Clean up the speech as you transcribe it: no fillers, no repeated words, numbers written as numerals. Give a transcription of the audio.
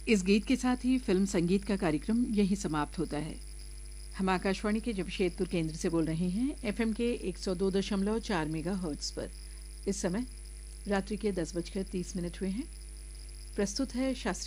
इस गीत के साथ ही फिल्म संगीत का कार्यक्रम यहीं समाप्त होता है। हम आकाशवाणी के जमशेदपुर केंद्र से बोल रहे हैं एफएम के 102.4 मेगाहर्ट्ज पर। इस समय रात्रि के 10:30 हुए हैं। प्रस्तुत है शास्त्रीय